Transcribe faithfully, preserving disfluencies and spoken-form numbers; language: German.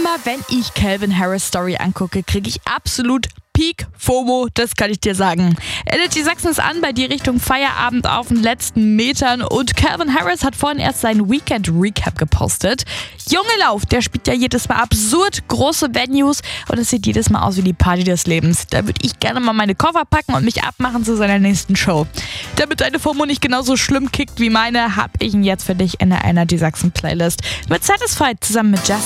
Immer wenn ich Calvin Harris Story angucke, kriege ich absolut Peak FOMO, das kann ich dir sagen. Energy Sachsen ist an bei die Richtung Feierabend auf den letzten Metern und Calvin Harris hat vorhin erst seinen Weekend Recap gepostet. Junge Lauf, der spielt ja jedes Mal absurd große Venues und es sieht jedes Mal aus wie die Party des Lebens. Da würde ich gerne mal meine Koffer packen und mich abmachen zu seiner nächsten Show. Damit deine FOMO nicht genauso schlimm kickt wie meine, habe ich ihn jetzt für dich in der Energy Sachsen Playlist mit Satisfied zusammen mit Justin.